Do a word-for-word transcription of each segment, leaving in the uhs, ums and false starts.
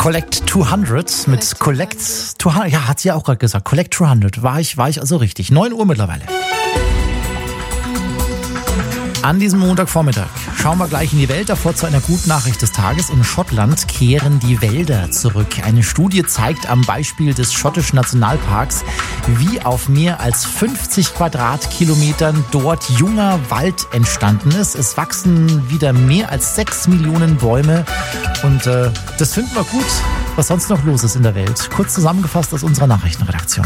Collect zweihundert mit Collect zweihundert. Ja, hat sie ja auch gerade gesagt. Collect zweihundert. War ich, war ich also richtig. neun Uhr mittlerweile. An diesem Montagvormittag schauen wir gleich in die Welt. Davor zu einer guten Nachricht des Tages. In Schottland kehren die Wälder zurück. Eine Studie zeigt am Beispiel des schottischen Nationalparks, wie auf mehr als fünfzig Quadratkilometern dort junger Wald entstanden ist. Es wachsen wieder mehr als sechs Millionen Bäume. Und äh, das finden wir gut, was sonst noch los ist in der Welt. Kurz zusammengefasst aus unserer Nachrichtenredaktion.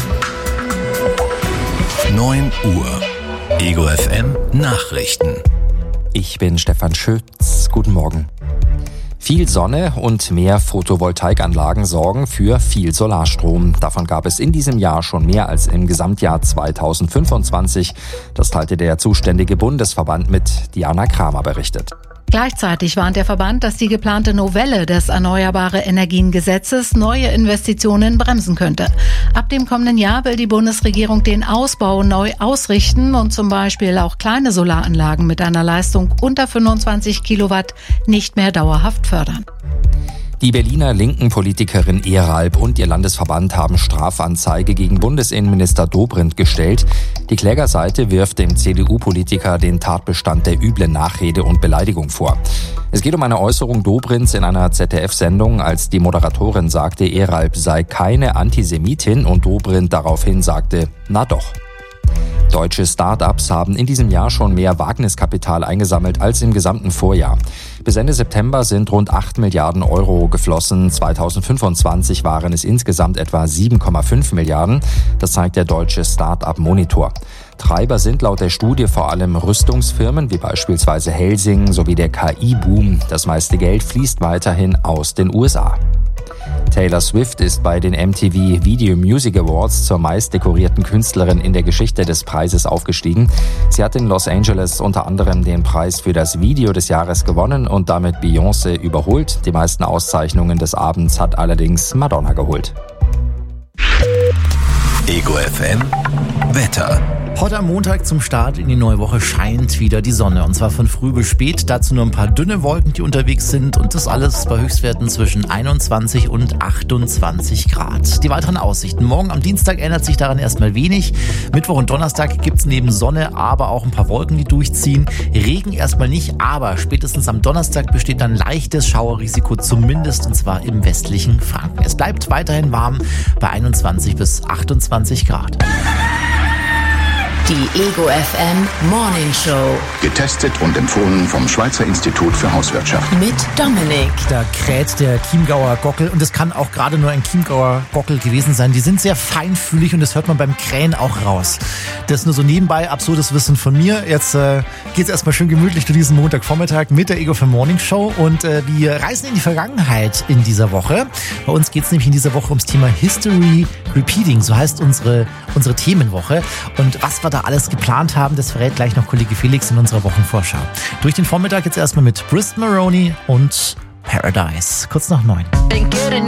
neun Uhr. Ego F M Nachrichten. Ich bin Stefan Schütz. Guten Morgen. Viel Sonne und mehr Photovoltaikanlagen sorgen für viel Solarstrom. Davon gab es in diesem Jahr schon mehr als im Gesamtjahr zweitausendfünfundzwanzig. Das teilte der zuständige Bundesverband mit. Diana Kramer berichtet. Gleichzeitig warnt der Verband, dass die geplante Novelle des Erneuerbare Energien-Gesetzes neue Investitionen bremsen könnte. Ab dem kommenden Jahr will die Bundesregierung den Ausbau neu ausrichten und zum Beispiel auch kleine Solaranlagen mit einer Leistung unter fünfundzwanzig Kilowatt nicht mehr dauerhaft fördern. Die Berliner linken Politikerin Ehralp und ihr Landesverband haben Strafanzeige gegen Bundesinnenminister Dobrindt gestellt. Die Klägerseite wirft dem C D U-Politiker den Tatbestand der üblen Nachrede und Beleidigung vor. Es geht um eine Äußerung Dobrindts in einer Z D F-Sendung, als die Moderatorin sagte, Ehralp sei keine Antisemitin und Dobrindt daraufhin sagte, na doch. Deutsche Start-ups haben in diesem Jahr schon mehr Wagniskapital eingesammelt als im gesamten Vorjahr. Bis Ende September sind rund acht Milliarden Euro geflossen. zweitausendfünfundzwanzig waren es insgesamt etwa sieben Komma fünf Milliarden. Das zeigt der deutsche Start-up-Monitor. Treiber sind laut der Studie vor allem Rüstungsfirmen wie beispielsweise Helsing sowie der K I-Boom. Das meiste Geld fließt weiterhin aus den U S A. Taylor Swift ist bei den M T V Video Music Awards zur meistdekorierten Künstlerin in der Geschichte des Preises aufgestiegen. Sie hat in Los Angeles unter anderem den Preis für das Video des Jahres gewonnen und damit Beyoncé überholt. Die meisten Auszeichnungen des Abends hat allerdings Madonna geholt. Ego F M Wetter. Heute am Montag zum Start in die neue Woche scheint wieder die Sonne. Und zwar von früh bis spät. Dazu nur ein paar dünne Wolken, die unterwegs sind. Und das alles bei Höchstwerten zwischen einundzwanzig und achtundzwanzig Grad. Die weiteren Aussichten. Morgen am Dienstag ändert sich daran erstmal wenig. Mittwoch und Donnerstag gibt's neben Sonne aber auch ein paar Wolken, die durchziehen. Regen erstmal nicht, aber spätestens am Donnerstag besteht dann leichtes Schauerrisiko zumindest. Und zwar im westlichen Franken. Es bleibt weiterhin warm bei einundzwanzig bis achtundzwanzig Grad. Die Ego F M Morning Show. Getestet und empfohlen vom Schweizer Institut für Hauswirtschaft. Mit Dominik. Da kräht der Chiemgauer Gockel und es kann auch gerade nur ein Chiemgauer Gockel gewesen sein. Die sind sehr feinfühlig und das hört man beim Krähen auch raus. Das nur so nebenbei, absurdes Wissen von mir. Jetzt äh, geht's erstmal schön gemütlich durch diesen Montagvormittag mit der Ego F M Morning Show und äh, wir reisen in die Vergangenheit in dieser Woche. Bei uns geht's nämlich in dieser Woche ums Thema History Repeating, so heißt unsere, unsere Themenwoche. Und was wir da alles geplant haben, das verrät gleich noch Kollege Felix in unserer Wochenvorschau. Durch den Vormittag jetzt erstmal mit Bristol Maroney und Paradise. Kurz nach neun.